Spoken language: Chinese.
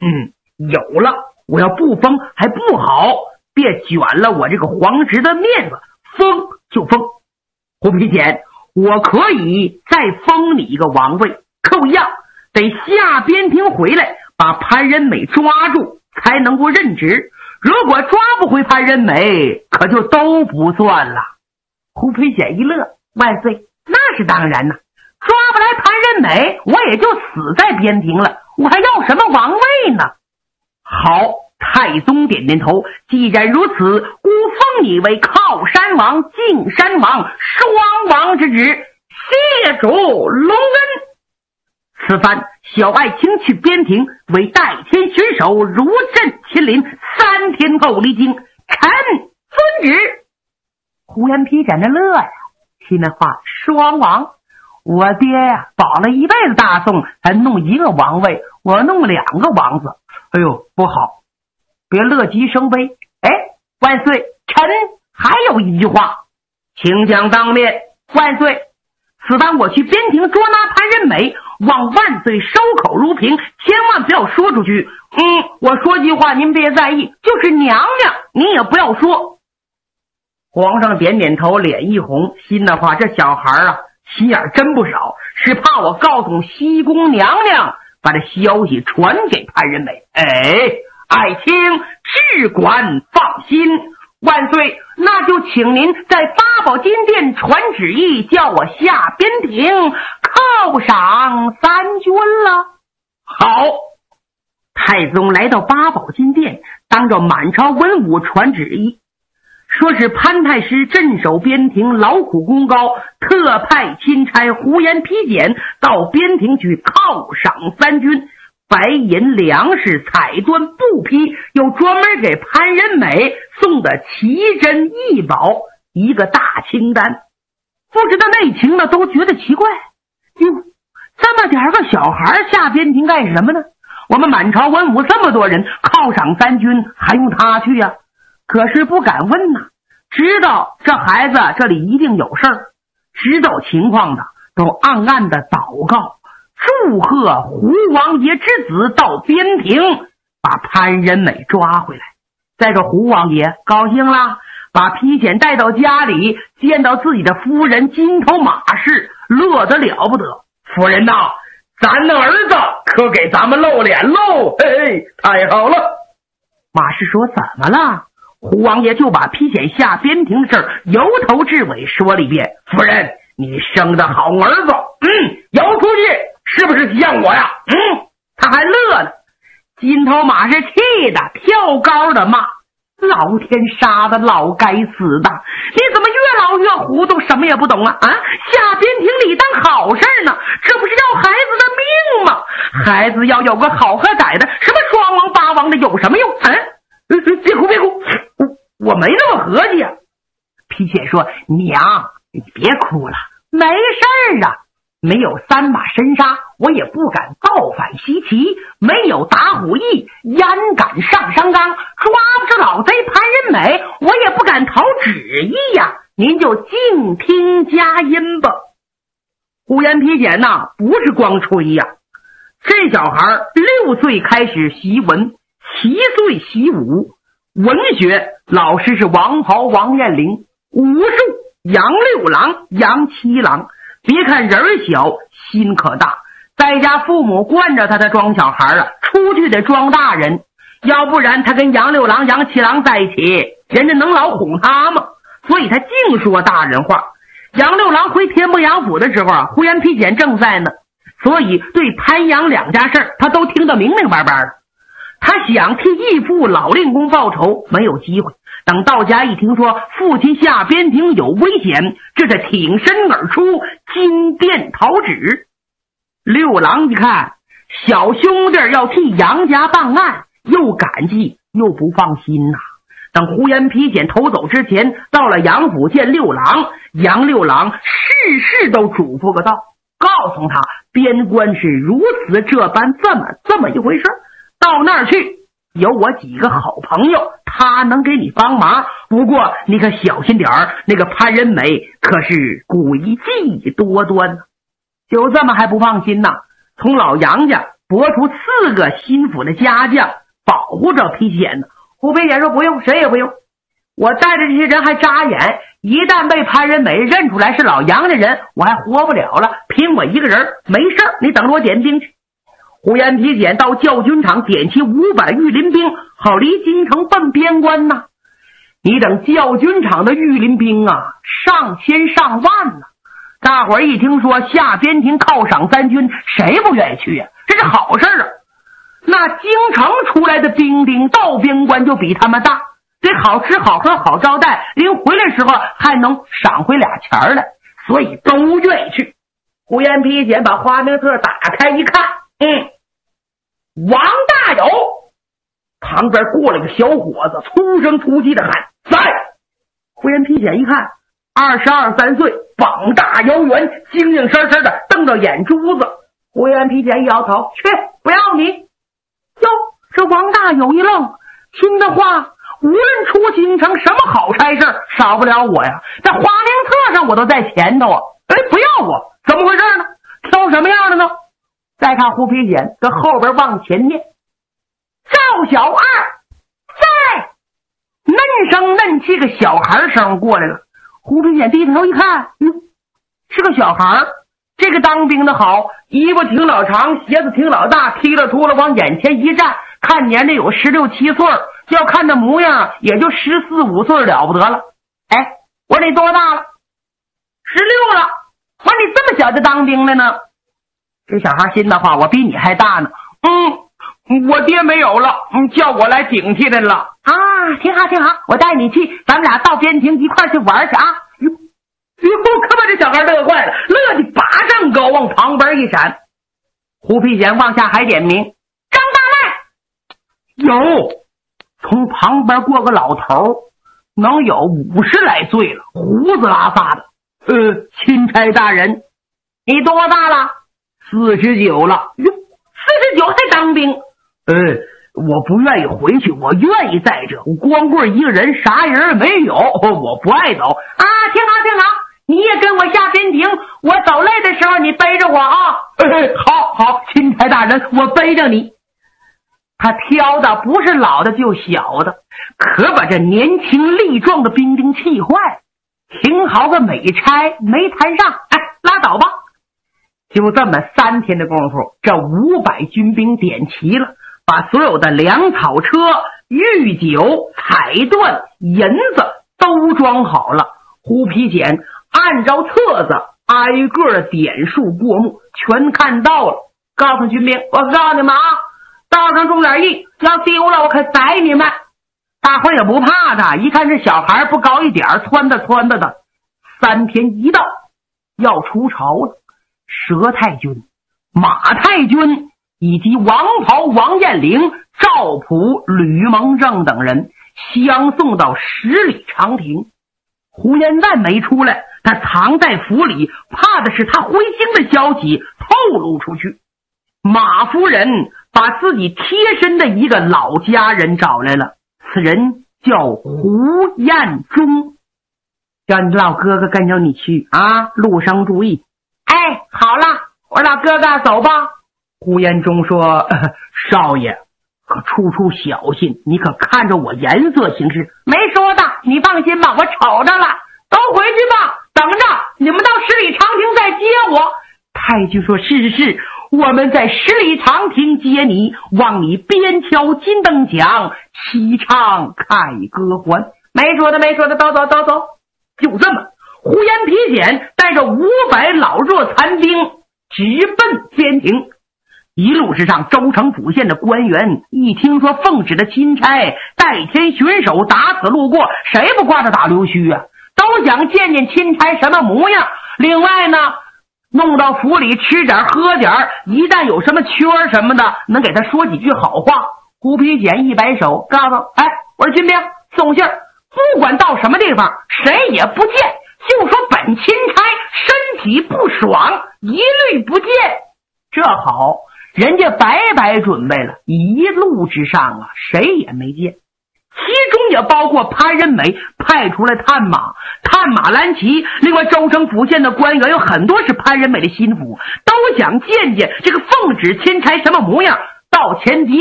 有了，我要不封还不好，别卷了我这个皇侄的面子，封就封。胡皮简，我可以再封你一个王位，可不一样，得下边庭回来把潘仁美抓住才能够任职，如果抓不回潘仁美，可就都不算了。胡皮简一乐，万岁，那是当然呐，抓不来潘仁美，我也就死在边庭了，我还要什么王位呢？好，太宗点点头，既然如此，孤封你为靠山王、敬山王双王之职，谢主隆恩。此番小爱卿去边庭为代天巡守，如朕亲临，3天后离京，臣遵旨。胡延丕在那乐呀，听那话，双王，我爹呀保了一辈子大宋，才弄一个王位，我弄2个王子，哎呦不好，别乐极生悲。哎，万岁，臣还有一句话，请讲当面。万岁，此番我去边庭捉拿潘仁美，望万岁收口如瓶，千万不要说出去。我说句话您别在意，就是娘娘您也不要说。皇上点点头，脸一红，心的话，这小孩啊心眼真不少，是怕我告诉西宫娘娘，把这消息传给潘仁美。爱卿只管放心。万岁，那就请您在八宝金殿传旨意，叫我下边庭犒赏3军了。好，太宗来到八宝金殿，当着满朝文武传旨意，说是潘太师镇守边庭，劳苦功高，特派钦差胡延丕简到边庭去犒赏3军，白银粮食彩缎布匹，又专门给潘仁美送的奇珍异宝一个大清单。不知道内情呢，都觉得奇怪，这么点个小孩下边庭干什么呢？我们满朝文武这么多人，犒赏3军还用他去呀？可是不敢问呐，知道这孩子这里一定有事儿，知道情况的都暗暗的祷告，祝贺胡王爷之子到边庭把潘仁美抓回来。再说胡王爷高兴了，把丕简带到家里，见到自己的夫人金头马氏，乐得了不得。夫人呐，咱的儿子可给咱们露脸喽，嘿，太好了。马氏说怎么了？胡王爷就把丕简下边庭的事儿由头至尾说了一遍。夫人，你生的好儿子，有出息，是不是像我呀？他还乐呢。金头马是气的跳高的骂，老天杀的，老该死的，你怎么越老越糊涂，什么也不懂啊？下边庭里当好事呢，这不是要孩子的命吗？孩子要有个好和歹的，什么双王八王的有什么用？别哭别哭，我没那么合计啊。丕简说，娘你别哭了，没事啊，没有3把神杀，我也不敢造反西岐，没有打虎翼，焉敢上山岗，抓不住老贼潘仁美，我也不敢讨旨意呀，您就静听佳音吧。胡延丕简呐，不是光吹呀，这小孩6岁开始习文，7岁习武，文学老师是王袍王彦霖，武术杨六郎杨七郎。别看人小心可大，在家父母惯着他装小孩啊，出去得装大人，要不然他跟杨六郎杨七郎在一起，人家能老哄他吗？所以他净说大人话。杨六郎回天波杨府的时候啊，胡延丕简正在呢，所以对潘杨2家事儿他都听得明明白白的。他想替义父老令公报仇，没有机会。等到家一听说父亲下边庭有危险，这才挺身而出，金殿讨旨。六郎一看小兄弟要替杨家办案，又感激又不放心呐。等胡延丕简偷走之前，到了杨府见六郎，杨六郎事事都嘱咐个道，告诉他边关是如此这般这么一回事，到那儿去有我几个好朋友，他能给你帮忙，不过你可小心点儿，那个潘仁美可是诡计多端呢。就这么还不放心呐，从老杨家拨出4个心腹的家将保护着皮简呢。胡皮简说不用，谁也不用，我带着这些人还扎眼，一旦被潘仁美认出来是老杨的人，我还活不了了，凭我一个人没事，你等着我点兵去。呼延皮简到教军场点齐500御林兵，好离京城奔边关呐。你等教军场的御林兵啊，上千上万呢。大伙儿一听说下边庭犒赏3军，谁不愿意去呀？这是好事啊！那京城出来的兵丁到边关就比他们大，得好吃好喝好招待，临回来时候还能赏回俩钱来，所以都愿意去。呼延皮简把花名册打开一看，王大有。旁边过来个小伙子，粗声粗气的喊在。呼延皮简一看，22、23岁，膀大腰圆，精精神神的瞪着眼珠子。呼延皮简一摇头，去，不要你。哟，这王大有一愣，听的话，无论出京城什么好差事少不了我呀，这花名册上我都在前头啊。不要我，怎么回事呢？挑什么样的呢？再看胡皮简跟后边往前念，赵小二在，嫩声嫩气个小孩声过来了。胡皮简低头一看，是个小孩。这个当兵的好，衣服挺老长，鞋子挺老大，踢了秃了往眼前一站，看年龄有16、17岁，要看这模样也就14、15岁了不得了。我说你多大了？16了。我说你这么小就当兵了呢？这小孩心的话，我比你还大呢。我爹没有了，叫我来顶替的了。啊，挺好挺好，我带你去，咱们俩到边庭一块去玩去啊。可把这小孩乐坏了，乐得拔上高往旁边一闪。胡皮简往下还点名，张大赖有，从旁边过个老头，能有50来岁了，胡子拉碴的。钦差大人，你多大了？49了。49还当兵？我不愿意回去，我愿意在这，光棍一个人，啥人没有，我不爱走啊。挺好挺好，你也跟我下边庭，我走累的时候你背着我啊。好，钦差大人，我背着你。他挑的不是老的就小的，可把这年轻力壮的兵丁气坏，挺好个美差没谈上，拉倒吧。就这么3天的功夫，这500军兵点齐了，把所有的粮草车、御酒、彩缎、银子都装好了。胡皮简按照册子挨个点数过目，全看到了。告诉军兵，我告诉你们啊，道上种点印，要丢了我可宰你们。大伙也不怕他，一看这小孩不高一点，窜的。3天一到，要出朝了。佘太君、马太君以及王袍王彦龄、赵普、吕蒙正等人相送到10里长亭。胡延赞没出来，他藏在府里，怕的是他回京的消息透露出去。马夫人把自己贴身的一个老家人找来了，此人叫胡彦忠，叫你老哥哥跟着你去啊，路上注意。好了，我老哥哥走吧。胡延忠说，少爷可处处小心，你可看着我颜色行事。没说的，你放心吧，我瞅着了。都回去吧，等着你们到10里长亭再接我。太君说，是，我们在10里长亭接你，望你边敲金灯奖，齐唱凯歌还。没说的，走。就这么，胡延皮简带着500老弱残兵直奔边庭。一路之上，州城府县的官员一听说奉旨的钦差代天巡守打此路过，谁不挂着打溜须啊？都想见见钦差什么模样。另外呢，弄到府里吃点喝点，一旦有什么缺什么的，能给他说几句好话。胡皮简一摆手，告诉我说军兵送信儿，不管到什么地方，谁也不见，就说本钦差身体不爽，一律不见。这好，人家白白准备了，一路之上啊，谁也没见。 其中也包括潘仁美派出来探马蓝旗。另外州城府县的官员有很多是潘仁美的心腹，都想见见这个奉旨钦差什么模样。到前敌